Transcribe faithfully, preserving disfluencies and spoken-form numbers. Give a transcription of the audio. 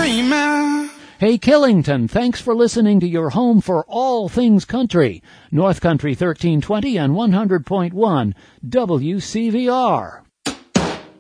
dreaming. Hey, Killington, thanks for listening to your home for all things country. North Country thirteen twenty and one hundred point one W C V R.